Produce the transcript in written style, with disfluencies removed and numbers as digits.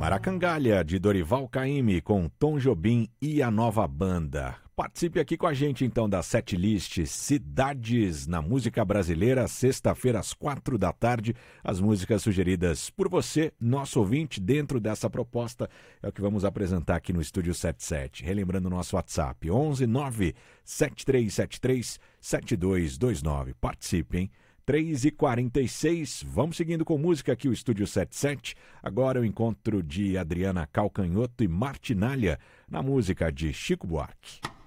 Aracangalha, de Dorival Caymmi, com Tom Jobim e a nova banda. Participe aqui com a gente, então, da setlist Cidades na Música Brasileira, sexta-feira, às 4 da tarde. As músicas sugeridas por você, nosso ouvinte, dentro dessa proposta, é o que vamos apresentar aqui no Estúdio 77. Relembrando o nosso WhatsApp, 11 9 7373 7229. Participe, hein? 3h46, vamos seguindo com música aqui, o Estúdio 77. Agora o encontro de Adriana Calcanhoto e Martinalha na música de Chico Buarque.